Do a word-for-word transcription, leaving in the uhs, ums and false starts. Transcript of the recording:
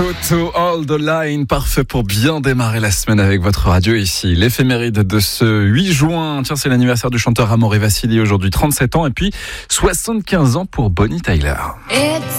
Toto Hold the Line, parfait pour bien démarrer la semaine avec votre radio ici. L'éphéméride de ce huit juin, tiens, c'est l'anniversaire du chanteur Amaury Vassili, aujourd'hui trente-sept ans, et puis soixante-quinze ans pour Bonnie Tyler. It's